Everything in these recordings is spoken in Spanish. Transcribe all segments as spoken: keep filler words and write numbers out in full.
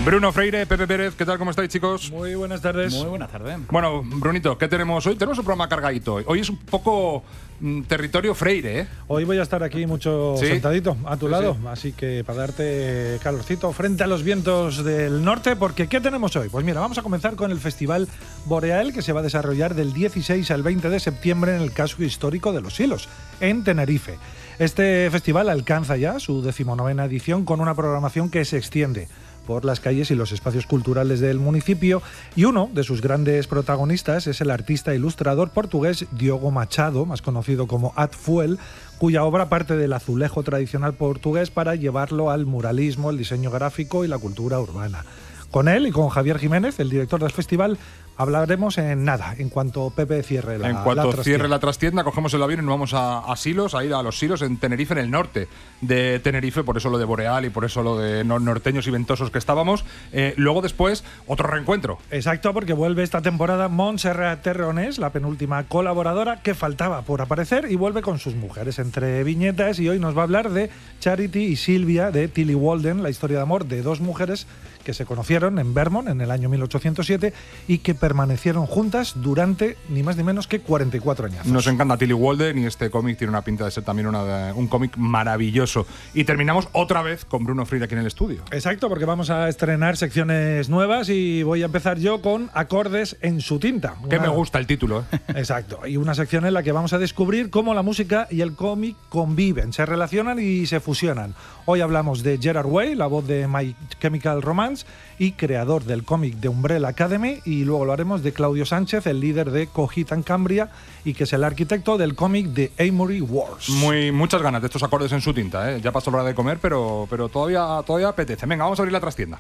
Bruno Freire, Pepe Pérez, ¿qué tal? ¿Cómo estáis, chicos? Muy buenas tardes. Muy buenas tardes. Bueno, Brunito, ¿qué tenemos hoy? Tenemos un programa cargadito hoy. Hoy es un poco mm, territorio Freire, ¿eh? Hoy voy a estar aquí mucho ¿Sí? sentadito a tu Sí, lado, sí. así que para darte calorcito frente a los vientos del norte, porque ¿qué tenemos hoy? Pues mira, vamos a comenzar con el Festival Boreal, que se va a desarrollar del dieciséis al veinte de septiembre en el casco histórico de Los Silos, en Tenerife. Este festival alcanza ya su decimonovena edición con una programación que se extiende por las calles y los espacios culturales del municipio, y uno de sus grandes protagonistas es el artista e ilustrador portugués Diogo Machado, más conocido como Atfuel, cuya obra parte del azulejo tradicional portugués para llevarlo al muralismo, el diseño gráfico y la cultura urbana. Con él y con Javier Jiménez, el director del festival, hablaremos en nada, en cuanto Pepe cierre la En cuanto la cierre la trastienda, cogemos el avión y nos vamos a, a Silos, a ir a los Silos en Tenerife, en el norte de Tenerife, por eso lo de Boreal y por eso lo de no- norteños y ventosos que estábamos. Eh, luego después, otro reencuentro. Exacto, porque vuelve esta temporada Montserrat Terrones, la penúltima colaboradora que faltaba por aparecer, y vuelve con sus mujeres entre viñetas, y hoy nos va a hablar de Charity y Silvia de Tilly Walden, la historia de amor de dos mujeres que se conocieron en Vermont en el año mil ochocientos siete y que permanecieron juntas durante ni más ni menos que cuarenta y cuatro años. Nos encanta Tilly Walden y este cómic tiene una pinta de ser también una, un cómic maravilloso. Y terminamos otra vez con Bruno Freire aquí en el estudio. Exacto, porque vamos a estrenar secciones nuevas y voy a empezar yo con Acordes en su tinta. Que Una- me gusta el título, ¿eh? Exacto, y una sección en la que vamos a descubrir cómo la música y el cómic conviven, se relacionan y se fusionan. Hoy hablamos de Gerard Way, la voz de My Chemical Romance y creador del cómic de Umbrella Academy, y luego lo haremos de Claudio Sánchez, el líder de Cogitan Cambria y que es el arquitecto del cómic de Amory Wars. Muy, muchas ganas de estos acordes en su tinta, ¿eh? Ya pasó la hora de comer, pero, pero todavía, todavía apetece. Venga, vamos a abrir la trastienda.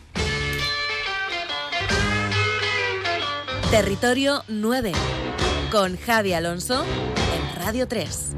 Territorio nueve, con Javi Alonso en Radio tres.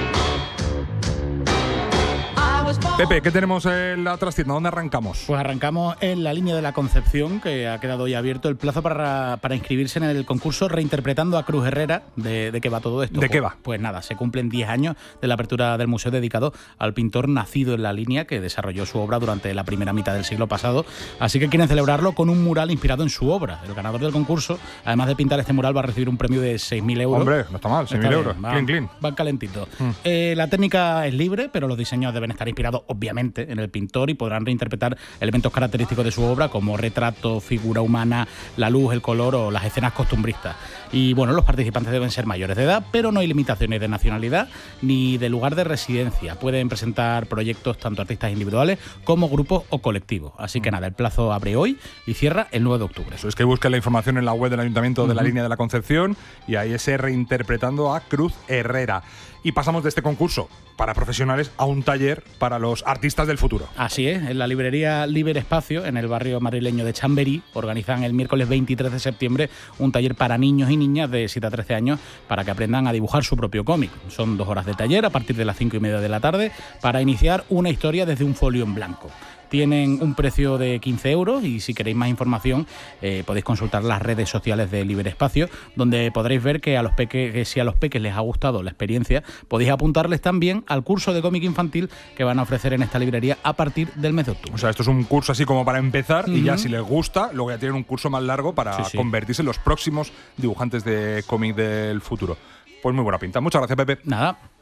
Pepe, ¿qué tenemos en la trastienda? ¿Dónde arrancamos? Pues arrancamos en la línea de la Concepción, que ha quedado hoy abierto el plazo para, para inscribirse en el concurso Reinterpretando a Cruz Herrera. ¿De, de qué va todo esto? ¿De qué Pues- va? Pues nada, se cumplen diez años de la apertura del museo dedicado al pintor nacido en la línea, que desarrolló su obra durante la primera mitad del siglo pasado. Así que quieren celebrarlo con un mural inspirado en su obra. El ganador del concurso, además de pintar este mural, va a recibir un premio de seis mil euros. Hombre, no está mal, seis mil Está euros. bien, va- Clean, clean. Van calentitos. Eh, la técnica es libre, pero los diseños deben estar inspirados, obviamente, en el pintor, y podrán reinterpretar elementos característicos de su obra, como retrato, figura humana, la luz, el color o las escenas costumbristas. Y bueno, los participantes deben ser mayores de edad, pero no hay limitaciones de nacionalidad ni de lugar de residencia. Pueden presentar proyectos tanto artistas individuales como grupos o colectivos. Así que nada, el plazo abre hoy y cierra el nueve de octubre. Eso es que busquen la información en la web del Ayuntamiento de la Línea de la Concepción, y ahí ese Reinterpretando a Cruz Herrera. Y pasamos de este concurso para profesionales a un taller para los artistas del futuro. Así es, en la librería Liber Espacio, en el barrio madrileño de Chamberí, organizan el miércoles veintitrés de septiembre un taller para niños y niñas de siete a trece años para que aprendan a dibujar su propio cómic. Son dos horas de taller a partir de las cinco y media de la tarde para iniciar una historia desde un folio en blanco. Tienen un precio de quince euros y si queréis más información eh, podéis consultar las redes sociales de Liber Espacio, donde podréis ver que, a los peque, que si a los peques les ha gustado la experiencia, podéis apuntarles también al curso de cómic infantil que van a ofrecer en esta librería a partir del mes de octubre. O sea, esto es un curso así como para empezar, y ya Ujú. si les gusta, luego ya tienen un curso más largo para Sí, sí. convertirse en los próximos dibujantes de cómic del futuro. Pues muy buena pinta. Muchas gracias, Pepe. Nada.